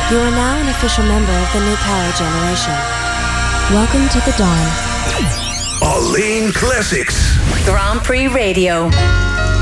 You are now an official member of the new power generation. Welcome to the dawn. Alleen Classics. Grand Prix Radio.